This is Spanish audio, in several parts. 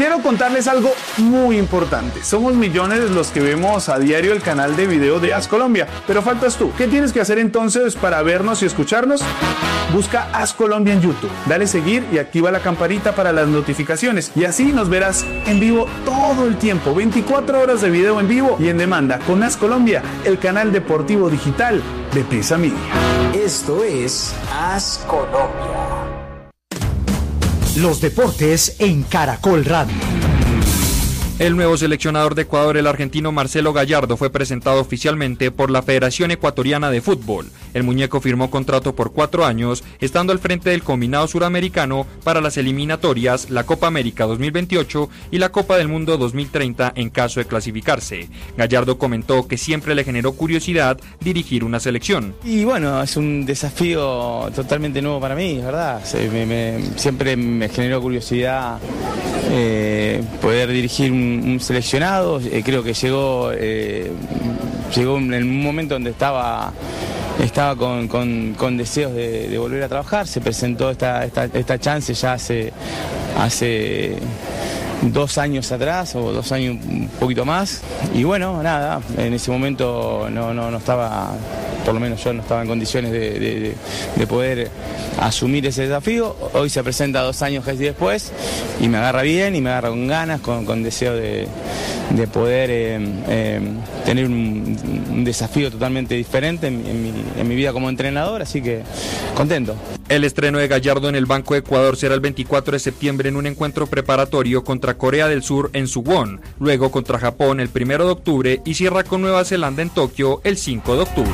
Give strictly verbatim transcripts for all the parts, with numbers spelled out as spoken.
Quiero contarles algo muy importante. Somos millones los que vemos a diario el canal de video de As Colombia, pero faltas tú. ¿Qué tienes que hacer entonces para vernos y escucharnos? Busca As Colombia en YouTube, dale seguir y activa la campanita para las notificaciones y así nos verás en vivo todo el tiempo, veinticuatro horas de video en vivo y en demanda con As Colombia, el canal deportivo digital de Prisa Media. Esto es As Colombia. Los deportes en Caracol Radio. El nuevo seleccionador de Ecuador, el argentino Marcelo Gallardo, fue presentado oficialmente por la Federación Ecuatoriana de Fútbol. El muñeco firmó contrato por cuatro años, estando al frente del combinado suramericano para las eliminatorias, la Copa América dos mil veintiocho y la Copa del Mundo dos mil treinta en caso de clasificarse. Gallardo comentó que siempre le generó curiosidad dirigir una selección. Y bueno, es un desafío totalmente nuevo para mí, ¿verdad? Me, me, siempre me generó curiosidad eh, poder dirigir un un seleccionado. Eh, creo que llegó eh, llegó en un momento donde estaba estaba con, con, con deseos de, de volver a trabajar. Se presentó esta, esta, esta chance ya hace hace dos años atrás o dos años un poquito más y bueno, nada, en ese momento no, no, no estaba, por lo menos yo no estaba en condiciones de, de, de poder asumir ese desafío. Hoy se presenta dos años casi después y me agarra bien y me agarra con ganas, con, con deseo de, de poder eh, eh, tener un, un desafío totalmente diferente en, en, mi, en mi vida como entrenador, así que contento. El estreno de Gallardo en el Banco de Ecuador será el veinticuatro de septiembre en un encuentro preparatorio contra Corea del Sur en Suwon, luego contra Japón el primero de octubre y cierra con Nueva Zelanda en Tokio el cinco de octubre.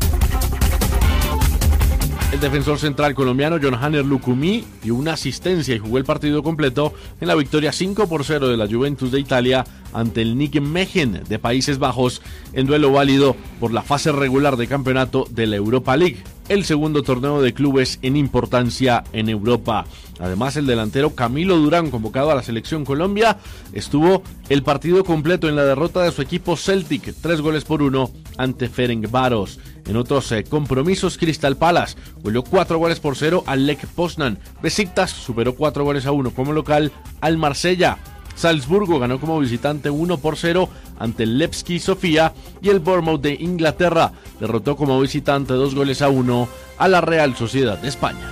El defensor central colombiano John Hanner Lucumí dio una asistencia y jugó el partido completo en la victoria cinco por cero de la Juventus de Italia ante el Nijmegen de Países Bajos en duelo válido por la fase regular de campeonato de la Europa League, el segundo torneo de clubes en importancia en Europa. Además, el delantero Camilo Durán, convocado a la selección Colombia, estuvo el partido completo en la derrota de su equipo Celtic, tres goles por uno ante Ferencváros. En otros eh, compromisos, Crystal Palace goleó cuatro goles por cero al Lech Poznan. Besiktas superó cuatro goles a uno como local al Marsella. Salzburgo ganó como visitante uno por cero ante el Levski Sofía y el Bournemouth de Inglaterra derrotó como visitante dos goles a uno a la Real Sociedad de España.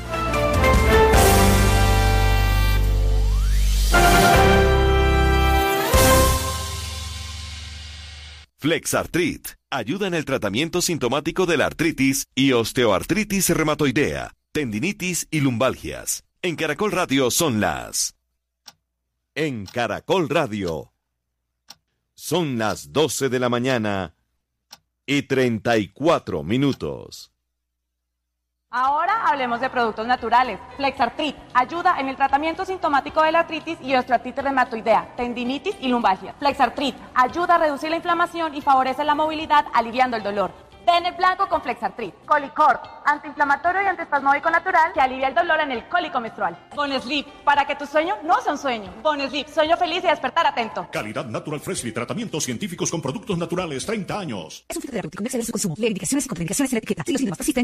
Flexartrit ayuda en el tratamiento sintomático de la artritis y osteoartritis reumatoidea, tendinitis y lumbalgias. En Caracol Radio son las... En Caracol Radio son las doce de la mañana y treinta y cuatro minutos. Ahora hablemos de productos naturales. Flexartrit ayuda en el tratamiento sintomático de la artritis y osteoartritis reumatoidea, tendinitis y lumbalgia. Flexartrit ayuda a reducir la inflamación y favorece la movilidad, aliviando el dolor. Ten el blanco con Flexartrit. Colicort, antiinflamatorio y antiespasmódico natural que alivia el dolor en el cólico menstrual. Bonesleep, para que tu sueño no sea un sueño. Bonesleep, sueño feliz y despertar atento. Calidad Natural Freshly, tratamientos científicos con productos naturales, treinta años. Es un fitoterapéutico, no exceder su consumo. Lee indicaciones y contraindicaciones en la etiqueta. Si los síntomas persisten,